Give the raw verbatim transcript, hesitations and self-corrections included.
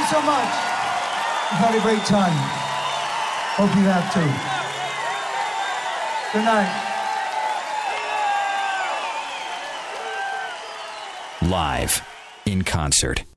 you so much. We've had a great time. Hope you have too. Good night. Live in concert.